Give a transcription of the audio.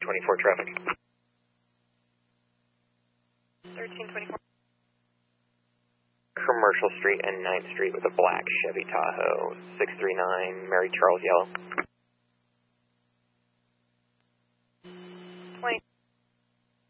1324 traffic. 1324. Commercial Street and 9th Street with a black Chevy Tahoe, 639 Mary Charles Yellow.